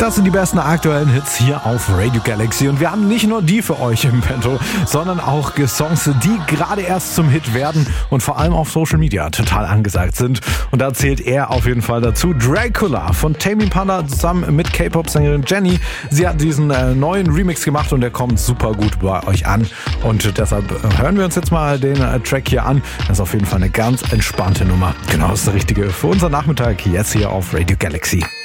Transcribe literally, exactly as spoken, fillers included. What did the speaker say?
Das sind die besten aktuellen Hits hier auf Radio Galaxy. Und wir haben nicht nur die für euch im Petto, sondern auch Songs, die gerade erst zum Hit werden und vor allem auf Social Media total angesagt sind. Und da zählt er auf jeden Fall dazu. Dracula von Tame Impala zusammen mit K-Pop-Sängerin Jennie. Sie hat diesen äh, neuen Remix gemacht und der kommt super gut bei euch an. Und deshalb hören wir uns jetzt mal den äh, Track hier an. Das ist auf jeden Fall eine ganz entspannte Nummer. Genau, das ist das Richtige für unseren Nachmittag jetzt hier auf Radio Galaxy.